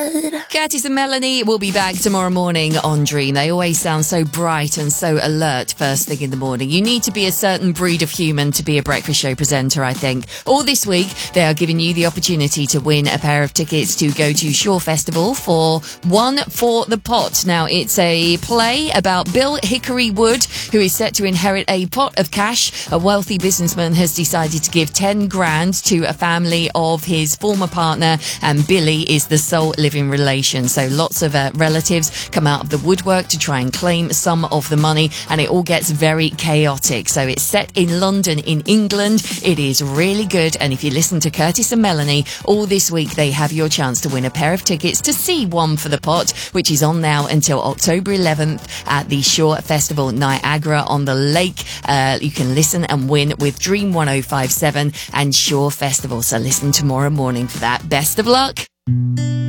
Curtis and Melanie will be back tomorrow morning on Dream. They always sound so bright and so alert first thing in the morning. You need to be a certain breed of human to be a breakfast show presenter, I think. All this week, they are giving you the opportunity to win a pair of tickets to go to Shore Festival for One for the Pot. Now, it's a play about Bill Hickory Wood, who is set to inherit a pot of cash. A wealthy businessman has decided to give 10 grand to a family of his former partner, and Billy is the sole living relation. So lots of relatives come out of the woodwork to try and claim some of the money, and it all gets very chaotic. So it's set in London, in England. It is really good, and if you listen to Curtis and Melanie all this week, they have your chance to win a pair of tickets to see One for the Pot, which is on now until October 11th at the Shore Festival, Niagara on the Lake. You can listen and win with Dream 105.7 and Shore Festival. So listen tomorrow morning for that. Best of luck.